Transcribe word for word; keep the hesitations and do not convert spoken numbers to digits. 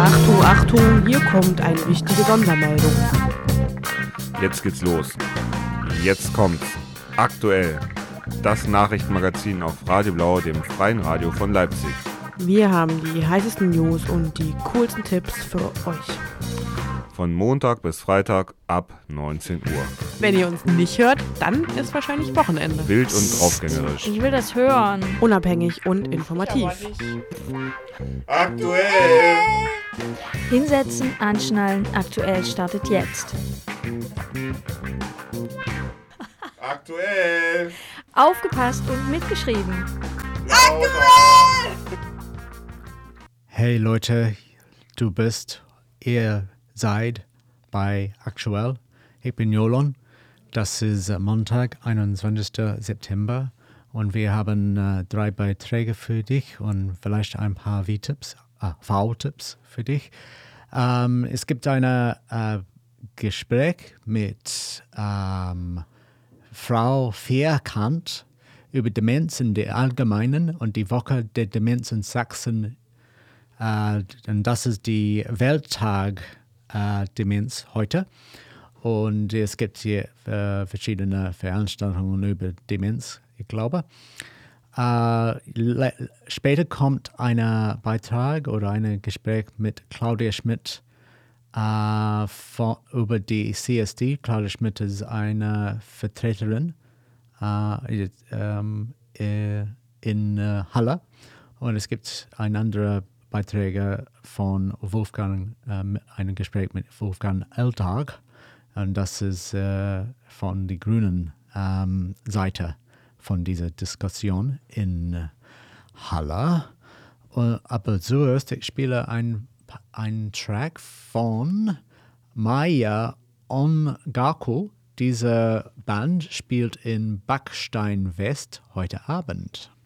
Achtung, Achtung, hier kommt eine wichtige Sondermeldung. Jetzt geht's los. Jetzt kommt's. Aktuell. Das Nachrichtenmagazin auf Radio Blau, dem freien Radio von Leipzig. Wir haben die heißesten News und die coolsten Tipps für euch. Von Montag bis Freitag ab neunzehn Uhr. Wenn ihr uns nicht hört, dann ist wahrscheinlich Wochenende. Wild und draufgängerisch. Ich will das hören. Unabhängig und informativ. Aktuell! Hinsetzen, anschnallen, aktuell startet jetzt. Aktuell! Aufgepasst und mitgeschrieben. Aktuell! Hey Leute, du bist, ihr seid bei Aktuell. Ich bin Jolon. Das ist Montag, einundzwanzigster September. Und wir haben äh, drei Beiträge für dich und vielleicht ein paar V-Tipps, äh, V-Tipps für dich. Ähm, es gibt ein äh, Gespräch mit ähm, Frau Vierkant über Demenz in der Allgemeinen und die Woche der Demenz in Sachsen. Äh, und das ist die Welttag äh, Demenz heute. Und es gibt hier äh, verschiedene Veranstaltungen über Demenz, ich glaube. Äh, le- später kommt ein Beitrag oder ein Gespräch mit Claudia Schmidt äh, von, über die C S D. Claudia Schmidt ist eine Vertreterin äh, ähm, äh, in äh, Halle. Und es gibt ein anderer Beitrag von Wolfgang, äh, ein Gespräch mit Wolfgang Eltag. Und das ist äh, von der grünen ähm, Seite von dieser Diskussion in Halle. Und, aber zuerst, ich spiele einen Track von Maya Ongaku. Diese Band spielt in Backstein West heute Abend.